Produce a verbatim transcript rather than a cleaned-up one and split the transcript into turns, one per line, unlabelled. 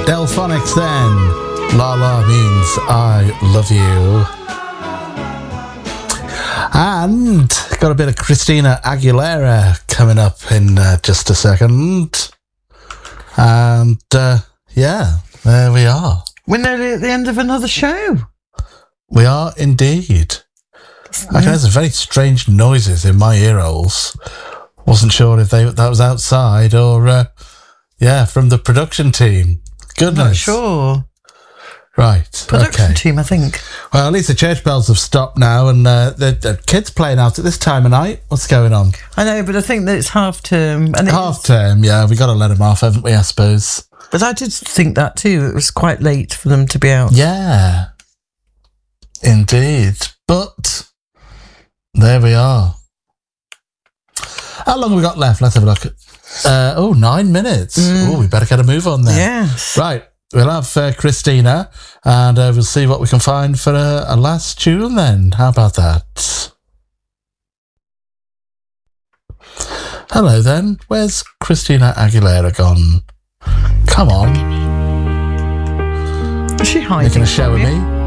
Delphonics then. La La means I love you. And got a bit of Christina Aguilera coming up in uh, just a second. And uh, yeah, there we are.
We're nearly at the end of another show.
We are indeed. I can hear some very strange noises in my ear holes. Wasn't sure if they that was outside or, uh, yeah, from the production team. Goodness.
Not sure.
Right.
Production
okay.
team, I think.
Well, at least the church bells have stopped now, and uh, the, the kids playing out at this time of night. What's going on?
I know, but I think that it's half term. And
half term, yeah. We got to let them off, haven't we? I suppose.
But I did think that too. It was quite late for them to be out.
Yeah. Indeed. But there we are. How long have we got left? Let's have a look. Uh, oh, nine minutes. Mm. Oh, we better get a move on there.
Yes.
Right. We'll have uh, Christina, and uh, we'll see what we can find for a, a last tune then. How about that? Hello then. Where's Christina Aguilera gone? Come on.
Is she hiding?
Making a show of me?